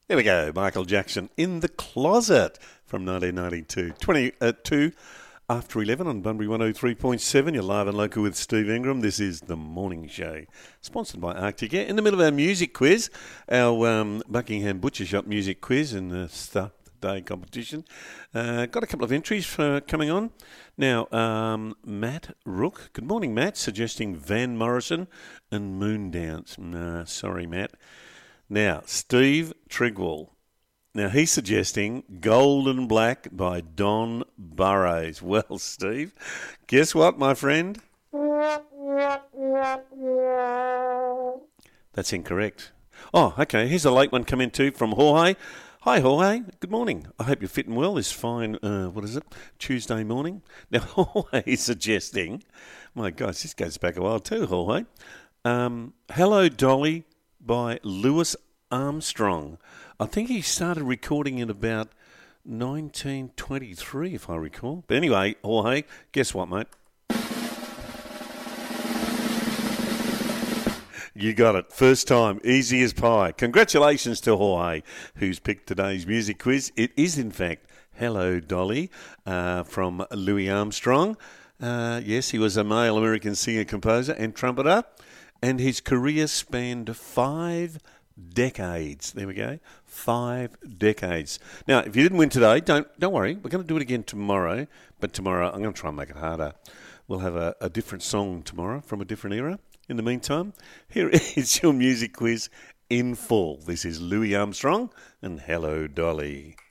There we go, Michael Jackson, In the Closet from 1992. 22 after 11 on Bunbury 103.7. You're live and local with Steve Ingram. This is The Morning Show, sponsored by Arctic Air. In the middle of our music quiz, our Buckingham Butcher Shop music quiz and the Star Day competition. Got a couple of entries coming on. Now, Matt Rook. Good morning, Matt. Suggesting Van Morrison and Moondance. Nah, sorry, Matt. Now, Steve Trigwell. Now, he's suggesting Golden Black by Don Burrows. Well, Steve, guess what, my friend? That's incorrect. Oh, okay. Here's a late one coming too from Jorge. Hi, Jorge. Good morning. I hope you're fitting well this fine, Tuesday morning. Now, Jorge is suggesting, my gosh, this goes back a while too, Jorge. Hello, Dolly by Louis Armstrong. I think he started recording in about 1923, if I recall. But anyway, Jorge, guess what, mate? You got it. First time. Easy as pie. Congratulations to Jorge, who's picked today's music quiz. It is, in fact, Hello, Dolly, from Louis Armstrong. Yes, he was a male American singer, composer and trumpeter, and his career spanned 5 decades. There we go. 5 decades. Now, if you didn't win today, don't worry. We're going to do it again tomorrow. But tomorrow, I'm going to try and make it harder. We'll have a different song tomorrow from a different era. In the meantime, here is your music quiz in full. This is Louis Armstrong and Hello, Dolly.